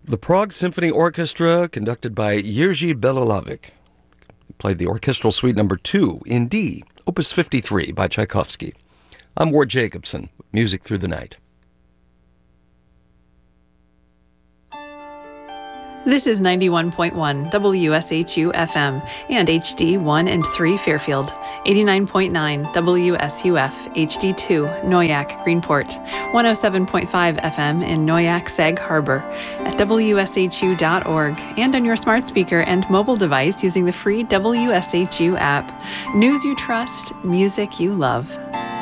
The Prague Symphony Orchestra, conducted by Jiří Bělohlávek, played the Orchestral Suite No. 2 in D, Opus 53 by Tchaikovsky. I'm Ward Jacobson, Music Through the Night. This is 91.1 WSHU FM and HD 1 and 3 Fairfield, 89.9 WSUF HD2 Noyak Greenport, 107.5 FM in Noyak Sag Harbor, at WSHU.org, and on your smart speaker and mobile device using the free WSHU app. News you trust, music you love.